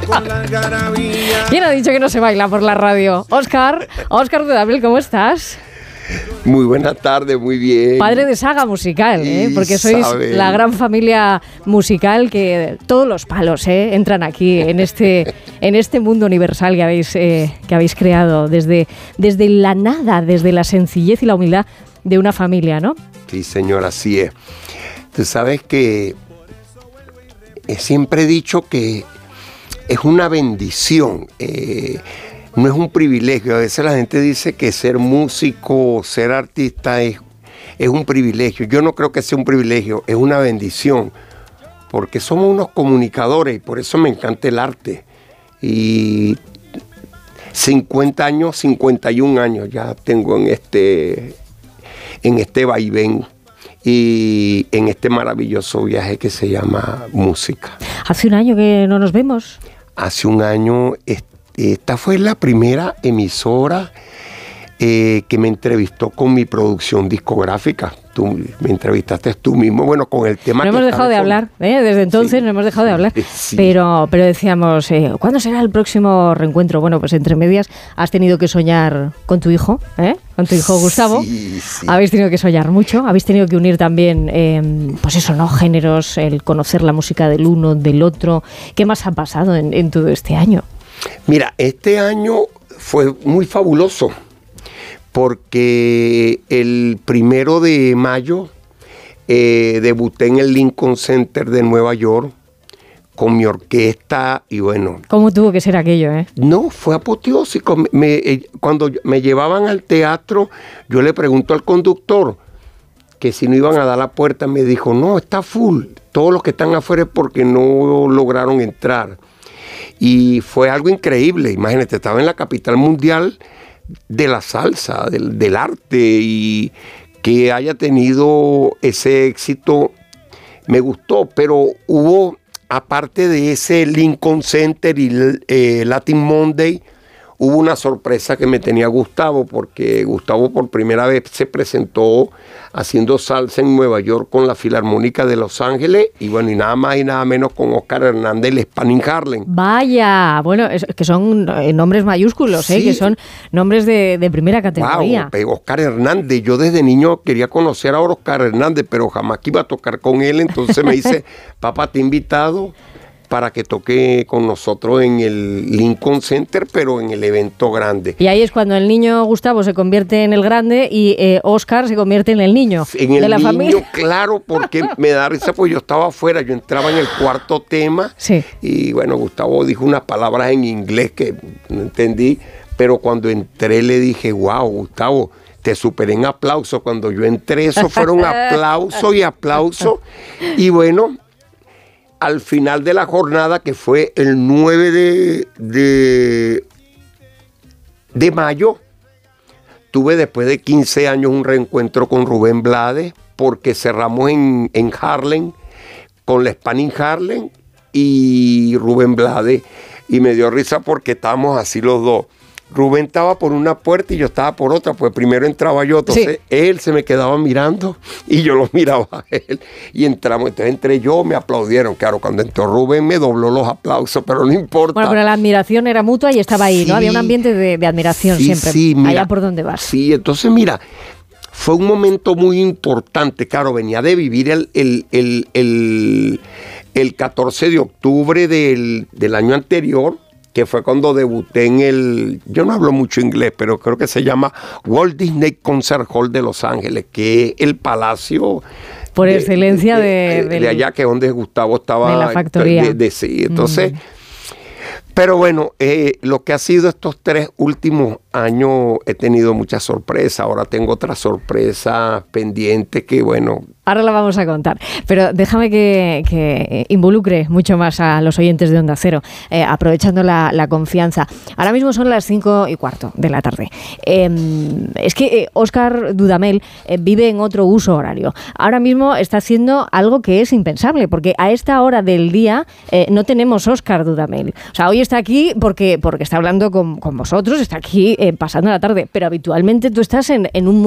¿Quién ha dicho que no se baila por la radio? Óscar Dudamel, ¿cómo estás? Muy buena tarde, muy bien. Padre de saga musical, porque sois la gran familia musical que todos los palos entran aquí en este mundo universal que habéis creado desde la nada, desde la sencillez y la humildad de una familia, ¿no? Sí, señor, así es. Tú sabes que siempre he dicho que es una bendición, no es un privilegio. A veces la gente dice que ser músico, ser artista es un privilegio. Yo no creo que sea un privilegio, es una bendición, porque somos unos comunicadores y por eso me encanta el arte. Y 50 años, 51 años ya tengo en este vaivén y en este maravilloso viaje que se llama música. ¿Hace un año que no nos vemos? Hace un año, esta fue la primera emisora que me entrevistó con mi producción discográfica. Tú me entrevistaste tú mismo, bueno, con el tema. No hemos dejado de hablar, desde entonces no hemos dejado de hablar, sí. pero decíamos, ¿cuándo será el próximo reencuentro? Bueno, pues entre medias has tenido que soñar con tu hijo, con tu hijo Gustavo. Sí. Habéis tenido que soñar mucho, habéis tenido que unir también, pues eso, ¿no? Géneros, el conocer la música del uno, del otro. ¿Qué más ha pasado en todo este año? Mira, este año fue muy fabuloso, porque el 1 de mayo debuté en el Lincoln Center de Nueva York con mi orquesta y bueno... ¿Cómo tuvo que ser aquello, No, fue apoteósico. Cuando me llevaban al teatro, yo le pregunto al conductor que si no iban a dar la puerta, me dijo, no, está full. Todos los que están afuera es porque no lograron entrar. Y fue algo increíble. Imagínate, estaba en la capital mundial de la salsa, del arte, y que haya tenido ese éxito me gustó, pero hubo, aparte de ese Lincoln Center y Latin Monday, hubo una sorpresa que me tenía Gustavo, porque Gustavo por primera vez se presentó haciendo salsa en Nueva York con la Filarmónica de Los Ángeles, y bueno, y nada más y nada menos con Oscar Hernández, el Spanning Harlem. Vaya, bueno, es que son nombres mayúsculos, sí. Que son nombres de primera categoría. Wow, Oscar Hernández, yo desde niño quería conocer a Oscar Hernández, pero jamás que iba a tocar con él, entonces me dice, papá, te he invitado para que toque con nosotros en el Lincoln Center, pero en el evento grande. Y ahí es cuando el niño Gustavo se convierte en el grande y Óscar se convierte en el niño de la familia. Claro, porque me da risa, pues yo estaba afuera, yo entraba en el cuarto tema, sí. Y bueno, Gustavo dijo unas palabras en inglés que no entendí, pero cuando entré le dije, wow, Gustavo, te superé en aplauso. Cuando yo entré, eso fueron aplauso y aplauso, y bueno, al final de la jornada, que fue el 9 de mayo, tuve después de 15 años un reencuentro con Rubén Blades, porque cerramos en Harlem, con la Spanning Harlem y Rubén Blades, y me dio risa porque estábamos así los dos. Rubén estaba por una puerta y yo estaba por otra, pues primero entraba yo, entonces él se me quedaba mirando y yo lo miraba a él y entramos, entonces entré yo, me aplaudieron, claro, cuando entró Rubén me dobló los aplausos, pero no importa. Bueno, pero la admiración era mutua y estaba ahí, ¿no? Había un ambiente de admiración siempre, mira, allá por donde vas. Sí, entonces mira, fue un momento muy importante, claro, venía de vivir el 14 de octubre del año anterior, que fue cuando debuté yo no hablo mucho inglés, pero creo que se llama Walt Disney Concert Hall de Los Ángeles, que es el palacio por excelencia de allá, que es donde Gustavo estaba. De la factoría. Sí, entonces, pero bueno, lo que ha sido estos 3 últimos años, he tenido muchas sorpresas, ahora tengo otra sorpresa pendiente que bueno... Ahora la vamos a contar, pero déjame que involucre mucho más a los oyentes de Onda Cero, aprovechando la confianza. Ahora mismo son las 5:15 de la tarde. Es que Óscar Dudamel vive en otro uso horario. Ahora mismo está haciendo algo que es impensable, porque a esta hora del día no tenemos Óscar Dudamel. O sea, hoy está aquí porque está hablando con vosotros, está aquí pasando la tarde, pero habitualmente tú estás en un